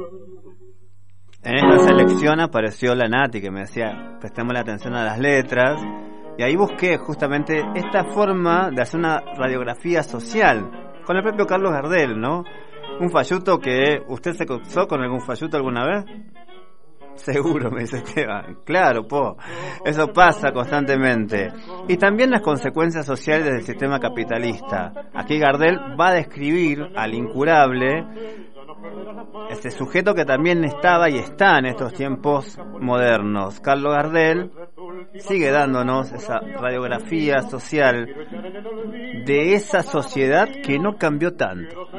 En esta selección apareció la Nati, que me decía, prestemos la atención a las letras, y ahí busqué justamente esta forma de hacer una radiografía social, con el propio Carlos Gardel, ¿no? Un falluto que... ¿Usted se cruzó con algún falluto alguna vez? Seguro, me dice Esteban. Claro, eso pasa constantemente. Y también las consecuencias sociales del sistema capitalista. Aquí Gardel va a describir al incurable, este sujeto que también estaba y está en estos tiempos modernos. Carlos Gardel sigue dándonos esa radiografía social de esa sociedad que no cambió tanto.